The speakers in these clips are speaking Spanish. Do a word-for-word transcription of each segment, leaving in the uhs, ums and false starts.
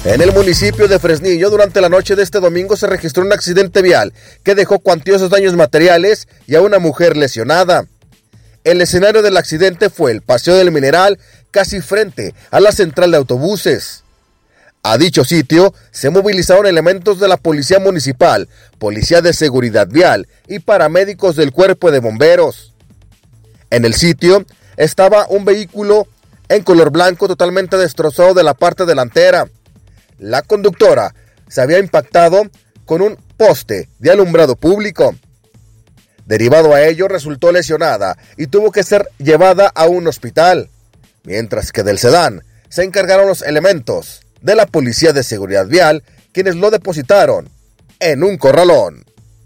En el municipio de Fresnillo, durante la noche de este domingo se registró un accidente vial que dejó cuantiosos daños materiales y a una mujer lesionada. El escenario del accidente fue el Paseo del Mineral, casi frente a la central de autobuses. A dicho sitio se movilizaron elementos de la Policía Municipal, Policía de Seguridad Vial y paramédicos del Cuerpo de Bomberos. En el sitio estaba un vehículo en color blanco totalmente destrozado de la parte delantera. La conductora se había impactado con un poste de alumbrado público. Derivado a ello, resultó lesionada y tuvo que ser llevada a un hospital, mientras que del sedán se encargaron los elementos de la Policía de Seguridad Vial, quienes lo depositaron en un corralón.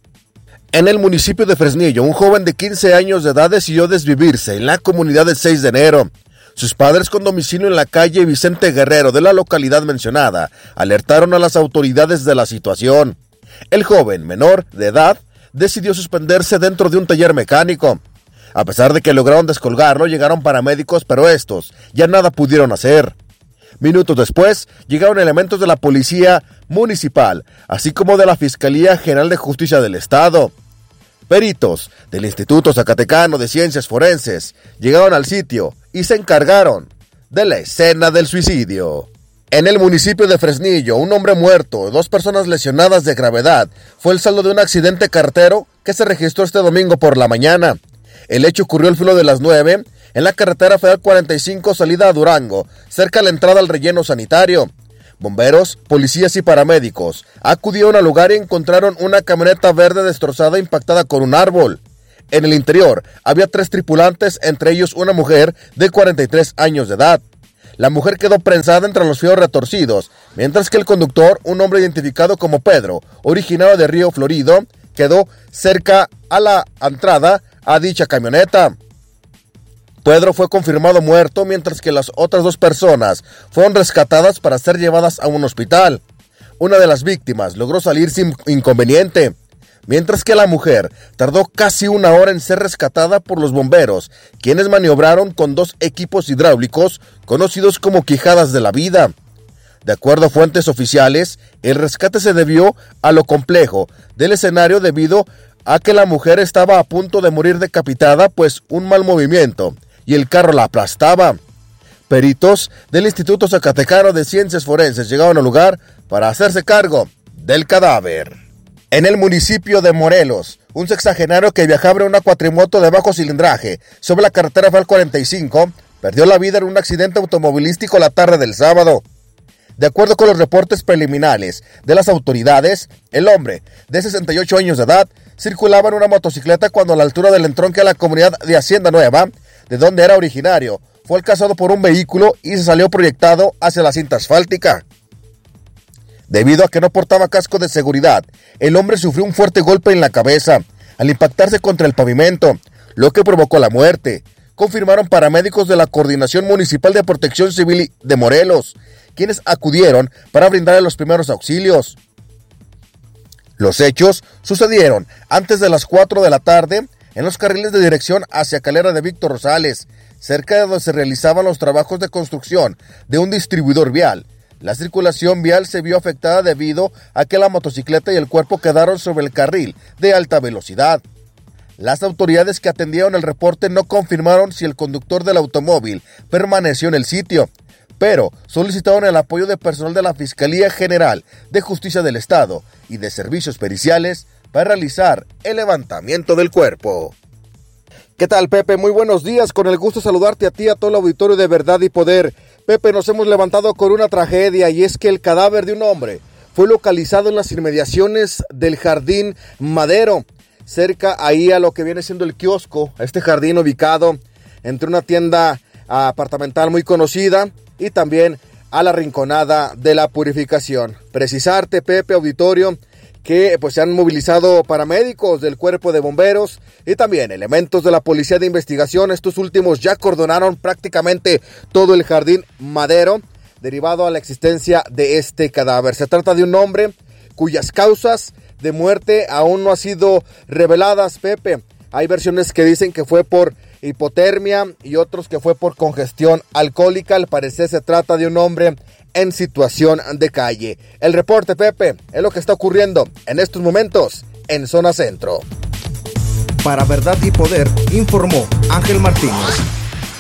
En el municipio de Fresnillo, un joven de quince años de edad decidió desvivirse en la comunidad del seis de enero. Sus padres, con domicilio en la calle Vicente Guerrero de la localidad mencionada, alertaron a las autoridades de la situación. El joven, menor de edad, decidió suspenderse dentro de un taller mecánico. A pesar de que lograron descolgarlo, llegaron paramédicos, pero estos ya nada pudieron hacer. Minutos después, llegaron elementos de la Policía Municipal, así como de la Fiscalía General de Justicia del Estado. Peritos del Instituto Zacatecano de Ciencias Forenses llegaron al sitio y se encargaron de la escena del suicidio. En el municipio de Fresnillo, un hombre muerto y dos personas lesionadas de gravedad fue el saldo de un accidente carretero que se registró este domingo por la mañana. El hecho ocurrió al filo de las nueve en la carretera Federal cuarenta y cinco salida a Durango, cerca de la entrada al relleno sanitario. Bomberos, policías y paramédicos acudieron al lugar y encontraron una camioneta verde destrozada impactada con un árbol. En el interior había tres tripulantes, entre ellos una mujer de cuarenta y tres años de edad. La mujer quedó prensada entre los fierros retorcidos, mientras que el conductor, un hombre identificado como Pedro, originario de Río Florido, quedó cerca a la entrada a dicha camioneta. Pedro fue confirmado muerto, mientras que las otras dos personas fueron rescatadas para ser llevadas a un hospital. Una de las víctimas logró salir sin inconveniente, mientras que la mujer tardó casi una hora en ser rescatada por los bomberos, quienes maniobraron con dos equipos hidráulicos conocidos como quijadas de la vida. De acuerdo a fuentes oficiales, el rescate se debió a lo complejo del escenario debido a que la mujer estaba a punto de morir decapitada, pues un mal movimiento y el carro la aplastaba. Peritos del Instituto Zacatecano de Ciencias Forenses llegaron al lugar para hacerse cargo del cadáver. En el municipio de Morelos, un sexagenario que viajaba en una cuatrimoto de bajo cilindraje sobre la carretera Federal cuarenta y cinco perdió la vida en un accidente automovilístico la tarde del sábado. De acuerdo con los reportes preliminares de las autoridades, el hombre, de sesenta y ocho años de edad, circulaba en una motocicleta cuando a la altura del entronque a la comunidad de Hacienda Nueva, de donde era originario, fue alcanzado por un vehículo y se salió proyectado hacia la cinta asfáltica. Debido a que no portaba casco de seguridad, el hombre sufrió un fuerte golpe en la cabeza al impactarse contra el pavimento, lo que provocó la muerte, confirmaron paramédicos de la Coordinación Municipal de Protección Civil de Morelos, quienes acudieron para brindarle los primeros auxilios. Los hechos sucedieron antes de las cuatro de la tarde en los carriles de dirección hacia Calera de Víctor Rosales, cerca de donde se realizaban los trabajos de construcción de un distribuidor vial. La circulación vial se vio afectada debido a que la motocicleta y el cuerpo quedaron sobre el carril de alta velocidad. Las autoridades que atendieron el reporte no confirmaron si el conductor del automóvil permaneció en el sitio, pero solicitaron el apoyo de personal de la Fiscalía General de Justicia del Estado y de Servicios Periciales para realizar el levantamiento del cuerpo. ¿Qué tal, Pepe? Muy buenos días, con el gusto de saludarte a ti, a todo el auditorio de Verdad y Poder. Pepe, nos hemos levantado con una tragedia y es que el cadáver de un hombre fue localizado en las inmediaciones del Jardín Madero, cerca ahí a lo que viene siendo el kiosco, este jardín ubicado entre una tienda apartamental muy conocida y también a la Rinconada de la Purificación. Precisarte, Pepe, auditorio, que pues se han movilizado paramédicos del Cuerpo de Bomberos y también elementos de la Policía de Investigación. Estos últimos ya cordonaron prácticamente todo el Jardín Madero, derivado a la existencia de este cadáver. Se trata de un hombre cuyas causas de muerte aún no han sido reveladas, Pepe. Hay versiones que dicen que fue por hipotermia y otros que fue por congestión alcohólica. Al parecer se trata de un hombre en situación de calle. El reporte, Pepe, es lo que está ocurriendo en estos momentos en Zona Centro. Para Verdad y Poder, informó Ángel Martínez.